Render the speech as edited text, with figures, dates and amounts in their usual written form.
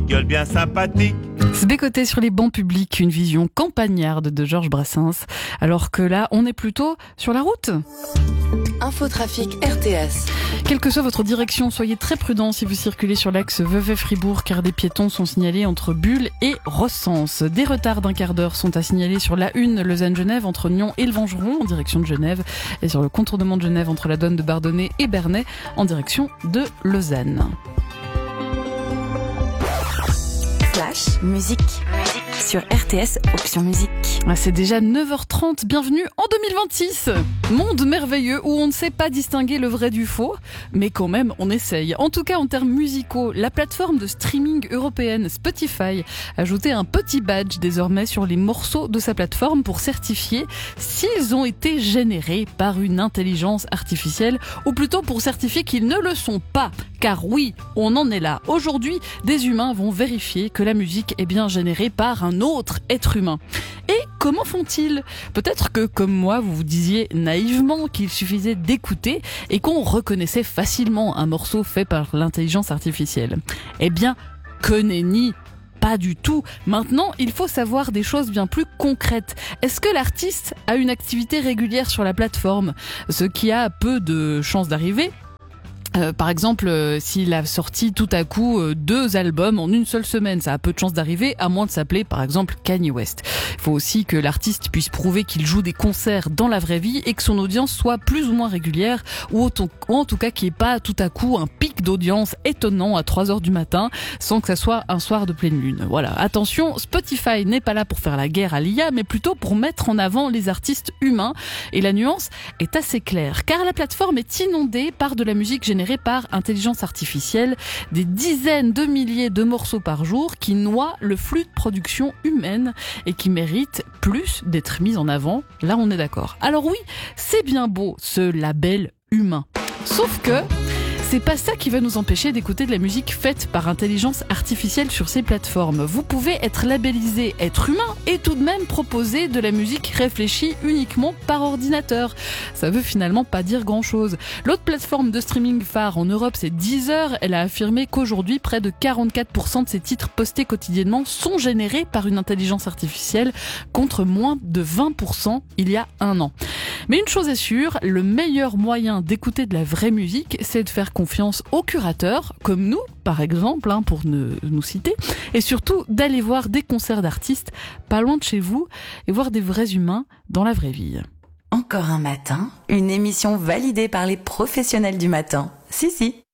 gueule bien sympathique. Se bécoter sur les bancs publics, une vision campagnarde de Georges Brassens, alors que là, on est plutôt sur la route. Infotrafic RTS. Quelle que soit votre direction, soyez très prudents si vous circulez sur l'axe Vevey-Fribourg, car des piétons sont signalés entre Bulle et Rossens. Des retards d'un quart d'heure sont à signaler sur l'A1 Lausanne-Genève entre Nyon et le Vengeron en direction de Genève, et sur le contournement de Genève entre la douane de Bardonnay et Bernay en direction de Lausanne. Flash, musique. Sur RTS, option musique. C'est déjà 9h30, bienvenue en 2026. Monde merveilleux où on ne sait pas distinguer le vrai du faux, mais quand même on essaye. En tout cas en termes musicaux, la plateforme de streaming européenne Spotify a ajouté un petit badge désormais sur les morceaux de sa plateforme pour certifier s'ils ont été générés par une intelligence artificielle, ou plutôt pour certifier qu'ils ne le sont pas. Car oui, on en est là. Aujourd'hui, des humains vont vérifier que la musique est bien générée par un autre être humain. Et comment font-ils ? Peut-être que, comme moi, vous vous disiez naïvement qu'il suffisait d'écouter et qu'on reconnaissait facilement un morceau fait par l'intelligence artificielle. Eh bien, que nenni ! Pas du tout. Maintenant, il faut savoir des choses bien plus concrètes. Est-ce que l'artiste a une activité régulière sur la plateforme ? Ce qui a peu de chances d'arriver. Par exemple, s'il a sorti tout à coup 2 albums en une seule semaine, ça a peu de chances d'arriver, à moins de s'appeler par exemple Kanye West. Il faut aussi que l'artiste puisse prouver qu'il joue des concerts dans la vraie vie et que son audience soit plus ou moins régulière, ou en tout cas qu'il n'y ait pas tout à coup un pic d'audience étonnant à 3h du matin, sans que ça soit un soir de pleine lune. Voilà, attention, Spotify n'est pas là pour faire la guerre à l'IA, mais plutôt pour mettre en avant les artistes humains. Et la nuance est assez claire, car la plateforme est inondée par de la musique générée par intelligence artificielle, des dizaines de milliers de morceaux par jour qui noient le flux de production humaine et qui méritent plus d'être mis en avant. Là, on est d'accord. Alors oui, c'est bien beau ce label humain. Sauf que c'est pas ça qui va nous empêcher d'écouter de la musique faite par intelligence artificielle sur ces plateformes. Vous pouvez être labellisé être humain et tout de même proposer de la musique réfléchie uniquement par ordinateur. Ça veut finalement pas dire grand chose. L'autre plateforme de streaming phare en Europe, c'est Deezer. Elle a affirmé qu'aujourd'hui, près de 44% de ses titres postés quotidiennement sont générés par une intelligence artificielle, contre moins de 20% il y a un an. Mais une chose est sûre, le meilleur moyen d'écouter de la vraie musique, c'est de faire confiance aux curateurs, comme nous, par exemple, pour nous citer, et surtout d'aller voir des concerts d'artistes pas loin de chez vous et voir des vrais humains dans la vraie vie. Encore un matin, une émission validée par les professionnels du matin. Si.